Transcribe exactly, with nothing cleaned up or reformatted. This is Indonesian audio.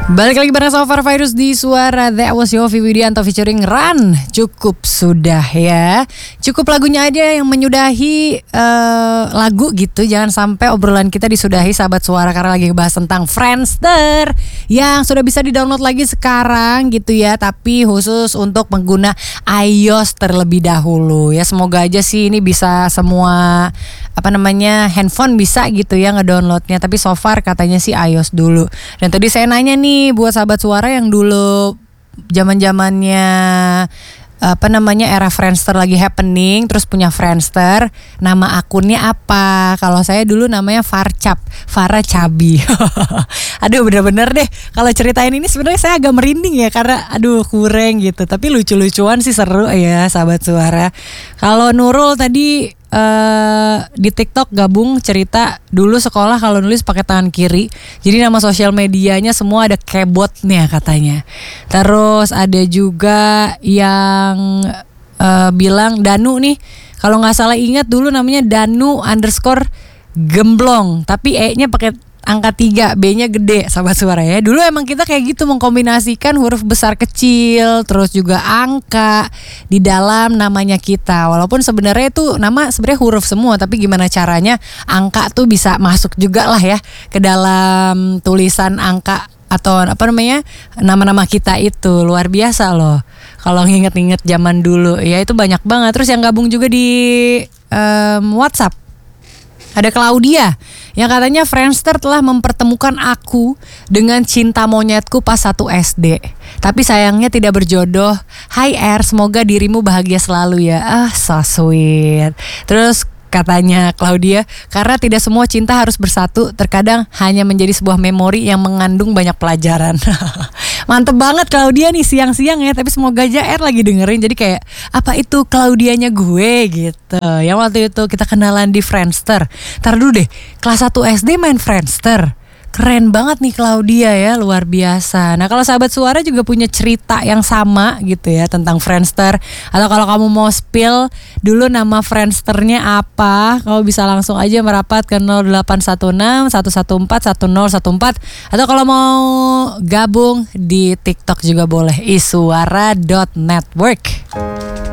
Balik lagi bareng Sofar Virus di Suara. That was Yofi Widianto featuring Run. Cukup sudah ya. Cukup lagunya aja yang menyudahi uh, lagu gitu. Jangan sampai obrolan kita disudahi sahabat Suara, karena lagi bahas tentang Friendster yang sudah bisa di-download lagi sekarang gitu ya. Tapi khusus untuk pengguna iOS terlebih dahulu ya. Semoga aja sih ini bisa semua apa namanya handphone bisa gitu ya ngedownloadnya. Tapi so far katanya sih iOS dulu. Dan tadi saya nanya nih buat sahabat Suara yang dulu zaman-zamannya apa namanya era Friendster lagi happening, terus punya Friendster, nama akunnya apa? Kalau saya dulu namanya Farcap, Farah Cabi. Aduh bener-bener deh kalau ceritain ini sebenarnya saya agak merinding ya, karena aduh kurang gitu. Tapi lucu-lucuan sih, seru ya sahabat Suara. Kalau Nurul tadi Uh, di TikTok gabung cerita dulu sekolah kalau nulis pakai tangan kiri, jadi nama sosial medianya semua ada keyboardnya katanya. Terus ada juga yang uh, bilang Danu nih, kalau nggak salah ingat dulu namanya Danu underscore gemblong, tapi E-nya pakai angka tiga, B-nya gede sahabat Suara ya. Dulu emang kita kayak gitu mengkombinasikan huruf besar kecil, terus juga angka di dalam namanya kita. Walaupun sebenarnya itu nama sebenarnya huruf semua, tapi gimana caranya angka tuh bisa masuk juga lah ya ke dalam tulisan angka atau apa namanya nama-nama kita itu. Luar biasa loh kalau nginget-nginget zaman dulu ya, itu banyak banget. Terus yang gabung juga di um, WhatsApp ada Claudia yang katanya Friendster telah mempertemukan aku dengan cinta monyetku pas satu S D. Tapi sayangnya tidak berjodoh. Hai R, semoga dirimu bahagia selalu ya. Ah, so sweet. Terus katanya Claudia, karena tidak semua cinta harus bersatu, terkadang hanya menjadi sebuah memori yang mengandung banyak pelajaran. Mantep banget Claudia nih siang-siang ya. Tapi semoga aja R lagi dengerin, jadi kayak apa itu Claudianya gue gitu. Yang waktu itu kita kenalan di Friendster. Ntar dulu deh, kelas satu S D main Friendster. Keren banget nih Claudia ya, luar biasa. Nah kalau sahabat Suara juga punya cerita yang sama gitu ya tentang Friendster, atau kalau kamu mau spill dulu nama Friendsternya apa, kamu bisa langsung aja merapat ke nol delapan satu enam satu satu empat satu nol satu empat, atau kalau mau gabung di TikTok juga boleh, isuara dot network.